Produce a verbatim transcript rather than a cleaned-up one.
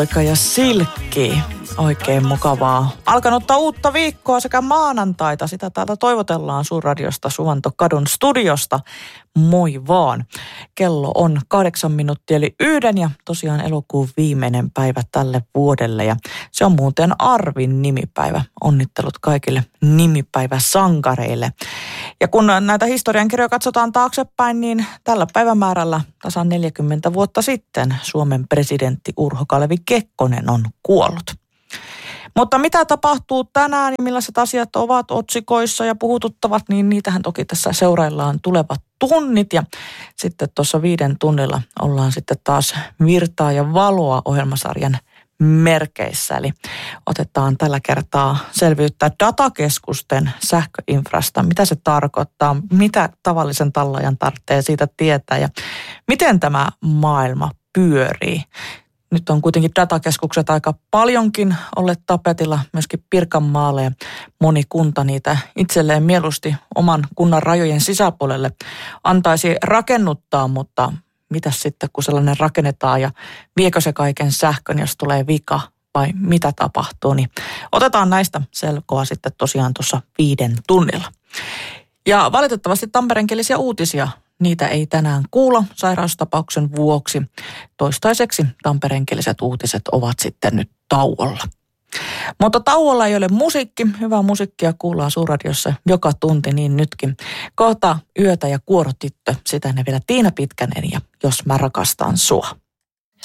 Poika ja Silkki. Oikein mukavaa. Alkanutta uutta viikkoa sekä maanantaita. Sitä täältä toivotellaan Suurradiosta Suvantokadun studiosta. Moi vaan. Kello on kahdeksan minuuttia eli yhden ja tosiaan elokuun viimeinen päivä tälle vuodelle. Ja se on muuten Arvin nimipäivä. Onnittelut kaikille nimipäiväsankareille. Ja kun näitä historiankirjoja katsotaan taaksepäin, niin tällä päivämäärällä tasan neljäkymmentä vuotta sitten Suomen presidentti Urho Kalevi Kekkonen on kuollut. Mutta mitä tapahtuu tänään ja millaiset asiat ovat otsikoissa ja puhututtavat, niin niitähän toki tässä seuraillaan tulevat tunnit. Ja sitten tuossa viiden tunnilla ollaan sitten taas virtaa ja valoa ohjelmasarjan merkeissä. Eli otetaan tällä kertaa selvyyttä datakeskusten sähköinfrasta. Mitä se tarkoittaa, mitä tavallisen tallaajan tarvitsee siitä tietää ja miten tämä maailma pyörii. Nyt on kuitenkin datakeskukset aika paljonkin olleet tapetilla myöskin Pirkanmaalle ja moni kunta niitä itselleen mieluusti oman kunnan rajojen sisäpuolelle antaisi rakennuttaa, mutta mitäs sitten kun sellainen rakennetaan ja viekö se kaiken sähkön, jos tulee vika vai mitä tapahtuu, niin otetaan näistä selkoa sitten tosiaan tuossa viiden tunnilla. Ja valitettavasti tamperenkielisiä uutisia. Niitä ei tänään kuulla sairaustapauksen vuoksi. Toistaiseksi tampereenkieliset uutiset ovat sitten nyt tauolla. Mutta tauolla ei ole musiikki. Hyvää musiikkia kuullaan Suurradiossa joka tunti, niin nytkin. Kohta Yötä ja Kuorotyttö, sitä ne vielä Tiina Pitkänen ja Jos mä rakastan sua.